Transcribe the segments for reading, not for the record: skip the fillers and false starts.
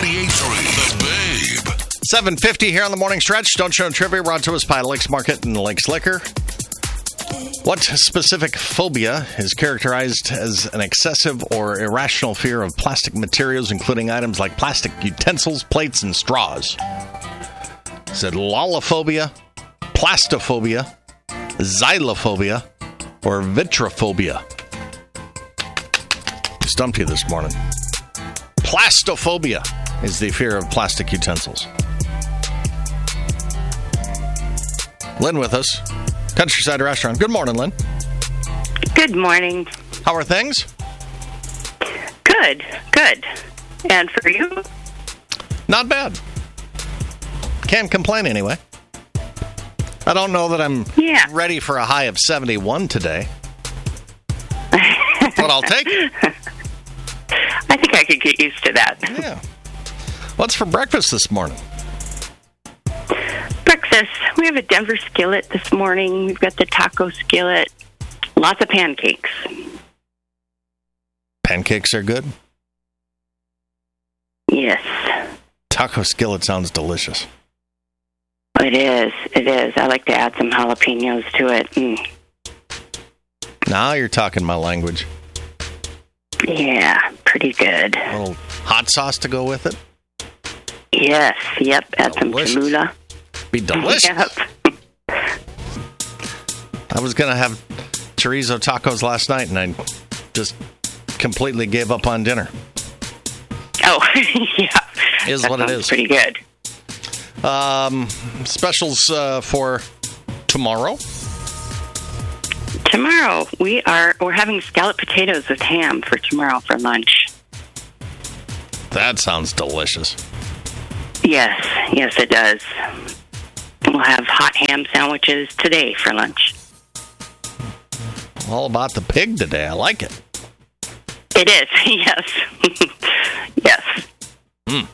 98.3 The Babe. 7:50 here on the morning stretch. Don't Show Trivia brought to us by Lakes Market and Lakes Liquor. What specific phobia is characterized as an excessive or irrational fear of plastic materials, including items like plastic utensils, plates, and straws? Is it lolophobia, plastophobia, xylophobia, or vitrophobia? Stumped you this morning. Plastophobia is the fear of plastic utensils. Lynn with us. Countryside Restaurant. Good morning, Lynn. Good morning. How are things? Good. And for you? Not bad. Can't complain anyway. I don't know that I'm ready for a high of 71 today. But I'll take it. I think I could get used to that. Yeah. What's for breakfast this morning? Breakfast. We have a Denver skillet this morning. We've got the taco skillet. Lots of pancakes. Pancakes are good? Yes. Taco skillet sounds delicious. It is. I like to add some jalapenos to it. Now you're talking my language. Yeah, pretty good. A little hot sauce to go with it? Yes, yep. Add Delicious. some Cholula. Be delicious. Yep. I was going to have chorizo tacos last night, and I just completely gave up on dinner. Oh, yeah. Is that what it sounds is. Pretty good. Specials for tomorrow. Tomorrow we're having scalloped potatoes with ham for tomorrow for lunch. That sounds delicious. Yes, it does. We'll have hot ham sandwiches today for lunch. All about the pig today. I like it. It is, yes. Yes.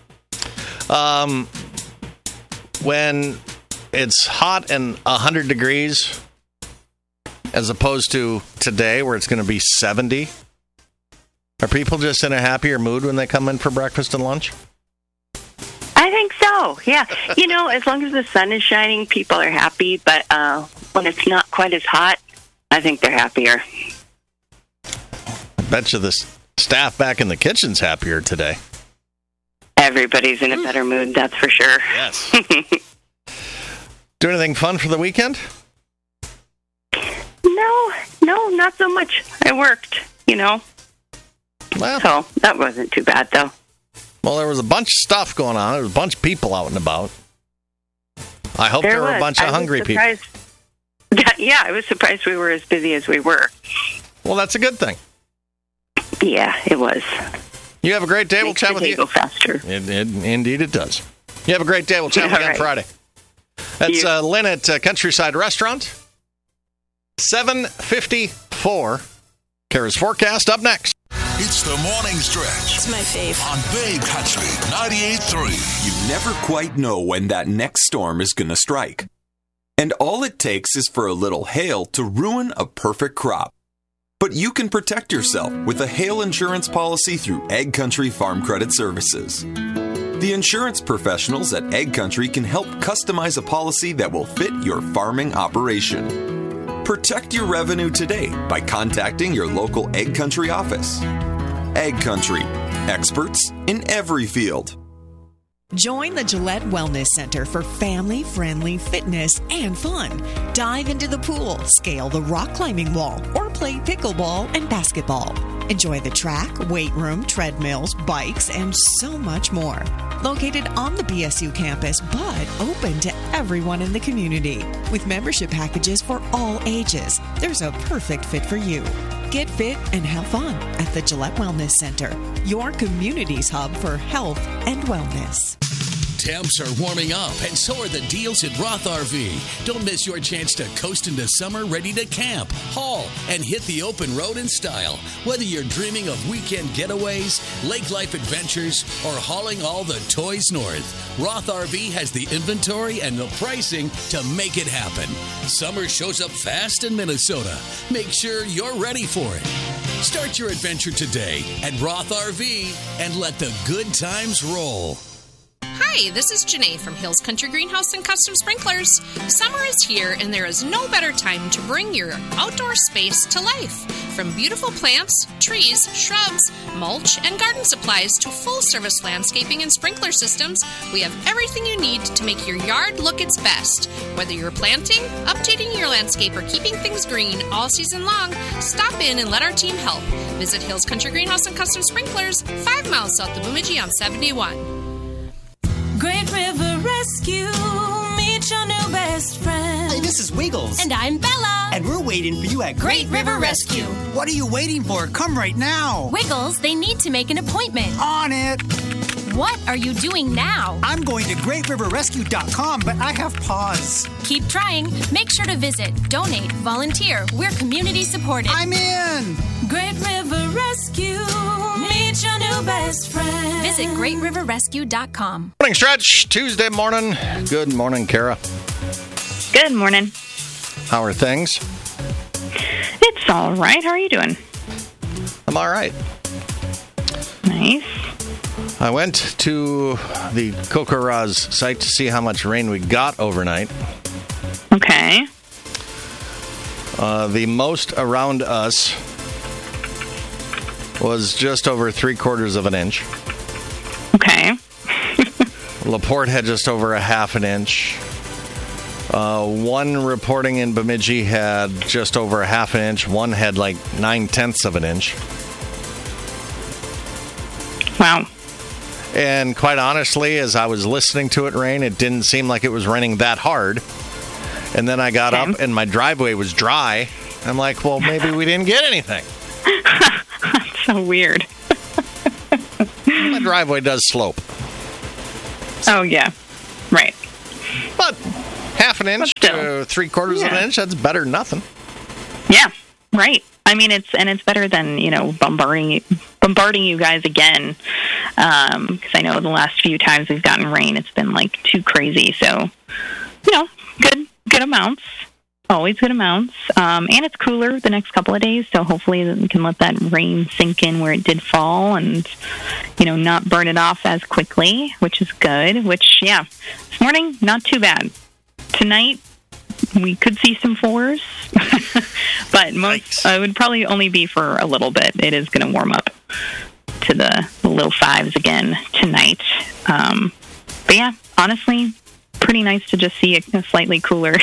When it's hot and 100 degrees, as opposed to today where it's going to be 70, are people just in a happier mood when they come in for breakfast and lunch? I think so, yeah. As long as the sun is shining, people are happy. But when it's not quite as hot, I think they're happier. I bet you the staff back in the kitchen's happier today. Everybody's in a better mood, that's for sure. Yes. Do anything fun for the weekend? No, not so much. I worked, Well, so that wasn't too bad, though. Well, there was a bunch of stuff going on. There was a bunch of people out and about. I hope there were a bunch of hungry people. Yeah, I was surprised we were as busy as we were. Well, that's a good thing. Yeah, it was. You have a great day. We'll chat with you. Go faster. Indeed, it does. You have a great day. We'll chat with you on Friday. That's Lynn at Countryside Restaurant. 7:54. Kara's forecast up next. It's the morning stretch. It's my fave. On Babe Country 98.3. You never quite know when that next storm is going to strike. And all it takes is for a little hail to ruin a perfect crop. But you can protect yourself with a hail insurance policy through Egg Country Farm Credit Services. The insurance professionals at Egg Country can help customize a policy that will fit your farming operation. Protect your revenue today by contacting your local Egg Country office. Egg Country, experts in every field. Join the Gillette Wellness Center for family-friendly fitness and fun. Dive into the pool, scale the rock climbing wall, or play pickleball and basketball. Enjoy the track, weight room, treadmills, bikes, and so much more. Located on the BSU campus, but open to everyone in the community. With membership packages for all ages, there's a perfect fit for you. Get fit and have fun at the Gillette Wellness Center, your community's hub for health and wellness. Temps are warming up, and so are the deals at Roth RV. Don't miss your chance to coast into summer ready to camp, haul, and hit the open road in style. Whether you're dreaming of weekend getaways, lake life adventures, or hauling all the toys north, Roth RV has the inventory and the pricing to make it happen. Summer shows up fast in Minnesota. Make sure you're ready for it. Start your adventure today at Roth RV and let the good times roll. Hi, this is Janae from Hills Country Greenhouse and Custom Sprinklers. Summer is here, and there is no better time to bring your outdoor space to life. From beautiful plants, trees, shrubs, mulch, and garden supplies to full-service landscaping and sprinkler systems, we have everything you need to make your yard look its best. Whether you're planting, updating your landscape, or keeping things green all season long, stop in and let our team help. Visit Hills Country Greenhouse and Custom Sprinklers, 5 miles south of Bemidji on 71. Great River Rescue, meet your new best friend. Hey, this is Wiggles. And I'm Bella. And we're waiting for you at Great River Rescue. What are you waiting for? Come right now. Wiggles, they need to make an appointment. On it. What are you doing now? I'm going to GreatRiverRescue.com, but I have pause. Keep trying. Make sure to visit, donate, volunteer. We're community supported. I'm in. Great River Rescue, meet your new best friend. Visit GreatRiverRescue.com. Morning Stretch, Tuesday morning. Good morning, Kara. Good morning. How are things? It's all right. How are you doing? I'm all right. Nice. I went to the Kokoraz site to see how much rain we got overnight. Okay. The most around us was just over 3/4 of an inch. Okay. LaPorte had just over a half an inch. One reporting in Bemidji had just over a half an inch. One had like 9/10 of an inch. Wow. And quite honestly, as I was listening to it rain, it didn't seem like it was raining that hard. And then I got up and my driveway was dry. I'm like, well, maybe we didn't get anything. That's so weird. My driveway does slope. Oh, yeah. Right. But half an inch But to 3/4 of an inch, that's better than nothing. Yeah. Right. I mean, it's better than, bombarding you guys again. Because I know the last few times we've gotten rain, it's been like too crazy. So, good amounts. Always good amounts. And it's cooler the next couple of days. So hopefully we can let that rain sink in where it did fall and, not burn it off as quickly, which is good. Which, yeah, this morning, not too bad. Tonight, we could see some 4s, but it would probably only be for a little bit. It is going to warm up to the low 5s again tonight. But yeah, honestly, pretty nice to just see a slightly cooler,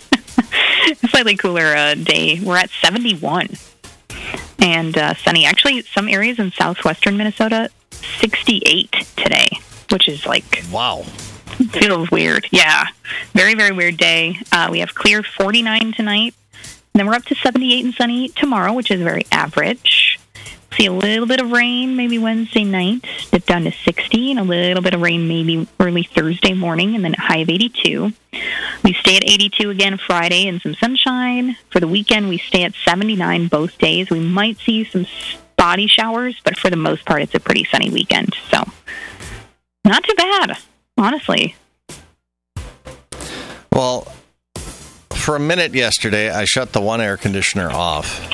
day. We're at 71 and sunny. Actually, some areas in southwestern Minnesota, 68 today, which is like wow. Feels weird. Yeah. Very, very weird day. We have clear 49 tonight. And then we're up to 78 and sunny tomorrow, which is very average. See a little bit of rain maybe Wednesday night. Dip down to 60 and a little bit of rain maybe early Thursday morning and then a high of 82. We stay at 82 again Friday and some sunshine. For the weekend, we stay at 79 both days. We might see some spotty showers, but for the most part, it's a pretty sunny weekend. So not too bad. Honestly. Well, for a minute yesterday, I shut the one air conditioner off.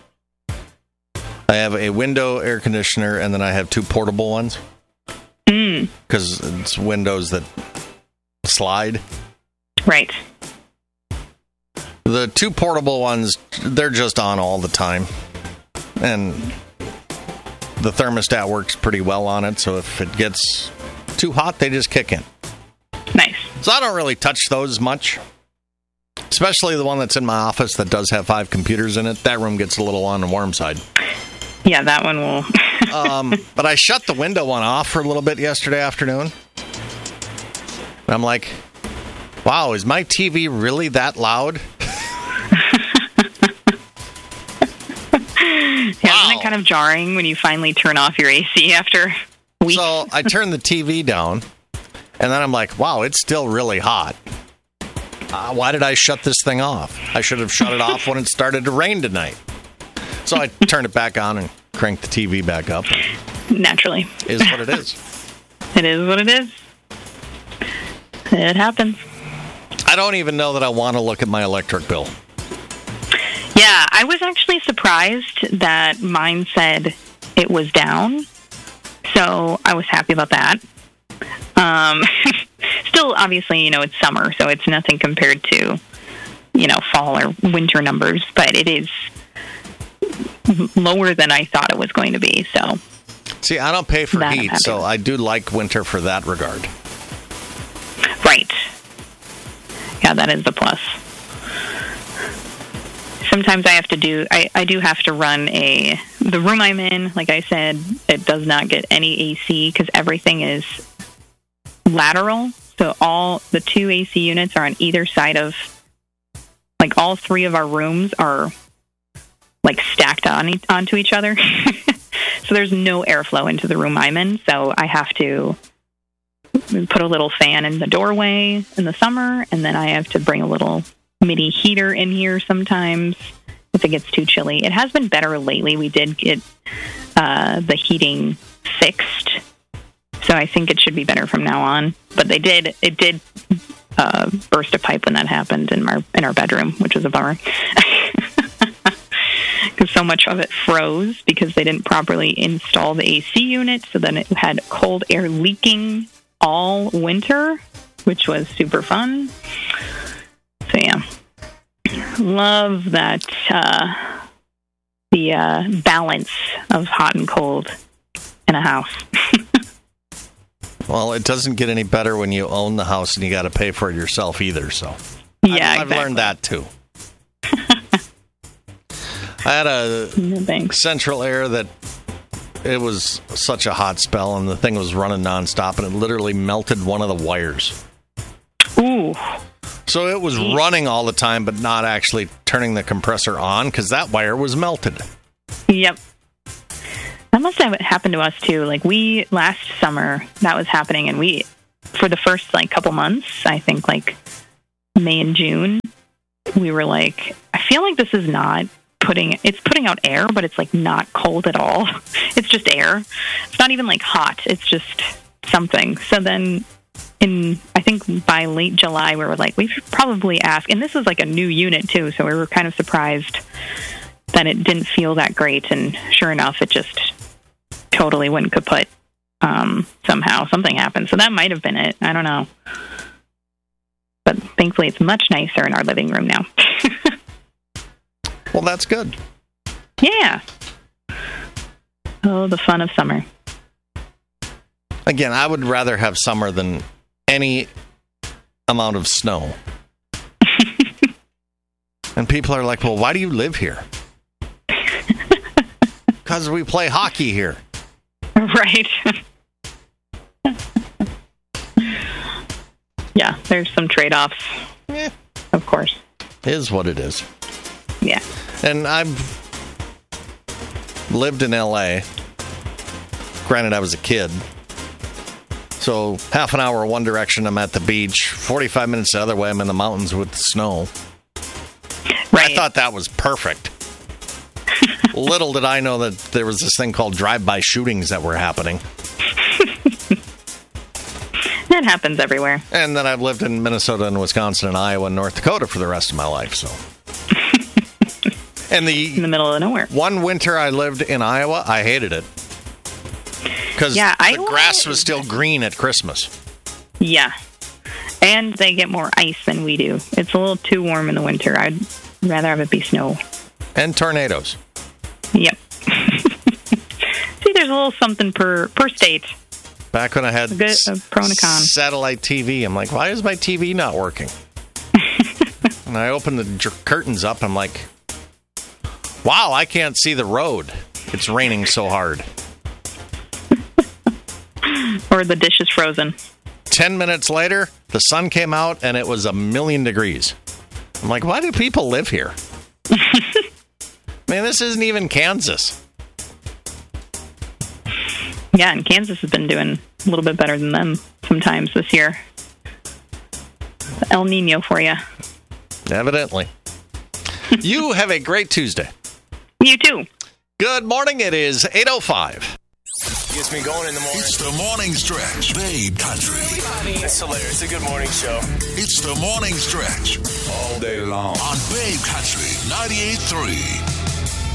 I have a window air conditioner, and then I have 2 portable ones. Because it's windows that slide. Right. The 2 portable ones, they're just on all the time. And the thermostat works pretty well on it, so if it gets too hot, they just kick in. Nice. So I don't really touch those much, especially the one that's in my office that does have 5 computers in it. That room gets a little on the warm side. Yeah, that one will. But I shut the window one off for a little bit yesterday afternoon. And I'm like, wow, is my TV really that loud? Yeah, isn't it kind of jarring when you finally turn off your AC after weeks? So I turned the TV down, and then I'm like, wow, it's still really hot. Why did I shut this thing off? I should have shut it off when it started to rain tonight. So I turned it back on and cranked the TV back up. Naturally. Is what it is. It is what it is. It happens. I don't even know that I want to look at my electric bill. Yeah, I was actually surprised that mine said it was down, so I was happy about that. Still, obviously, it's summer, so it's nothing compared to, fall or winter numbers, but it is lower than I thought it was going to be, so. See, I don't pay for heat, so I do like winter for that regard. Right. Yeah, that is the plus. Sometimes I have to do, I do have to run the room I'm in, like I said, it does not get any AC because everything is lateral. So all the 2 AC units are on either side of, like all 3 of our rooms are like stacked onto each other. So there's no airflow into the room I'm in. So I have to put a little fan in the doorway in the summer, and then I have to bring a little mini heater in here sometimes if it gets too chilly. It has been better lately. We did get the heating fixed, so I think it should be better from now on. But it did burst a pipe when that happened in our bedroom, which was a bummer. Because so much of it froze because they didn't properly install the AC unit, so then it had cold air leaking all winter, which was super fun. So yeah, love that the balance of hot and cold in a house. Well, it doesn't get any better when you own the house and you got to pay for it yourself either. So yeah, I've learned that too. I had a central air that it was such a hot spell, and the thing was running nonstop, and it literally melted one of the wires. Ooh. So it was running all the time, but not actually turning the compressor on because that wire was melted. Yep. That must have happened to us, too. Like, last summer, that was happening, and for the first, couple months, I think, May and June, we were like, I feel like this is not it's putting out air, but it's, not cold at all. It's just air. It's not even, hot. It's just something. So then, I think by late July, we were like, we should probably ask, and this is, a new unit, too, so we were kind of surprised that it didn't feel that great, and sure enough, it just totally went kaput. Somehow something happened. So that might have been it. I don't know. But thankfully it's much nicer in our living room now. Well, that's good. Yeah. Oh, the fun of summer. Again, I would rather have summer than any amount of snow. And people are like, well, why do you live here? Because we play hockey here. Right. Yeah, there's some trade-offs. Yeah. Of course. Is what it is. Yeah. And I've lived in L.A. Granted, I was a kid. So half an hour one direction, I'm at the beach. 45 minutes the other way, I'm in the mountains with the snow. Right. I thought that was perfect. Little did I know that there was this thing called drive-by shootings that were happening. That happens everywhere. And then I've lived in Minnesota and Wisconsin and Iowa and North Dakota for the rest of my life. So, and in the middle of nowhere. One winter I lived in Iowa, I hated it because the grass was still green at Christmas. Yeah, and they get more ice than we do. It's a little too warm in the winter. I'd rather have it be snow and tornadoes. Yep. See, there's a little something per state. Back when I had a pro and a con. Satellite TV, I'm like, why is my TV not working? And I opened the curtains up, I'm like, wow, I can't see the road. It's raining so hard. Or the dish is frozen. 10 minutes later, the sun came out, and it was 1,000,000 degrees. I'm like, why do people live here? Man, this isn't even Kansas. Yeah, and Kansas has been doing a little bit better than them sometimes this year. El Nino for you. Evidently. You have a great Tuesday. You too. Good morning. It is 8:05. Gets me going in the morning. It's the Morning Stretch. Babe Country. It's hilarious. It's a good morning show. It's the Morning Stretch all day long on Babe Country 98.3.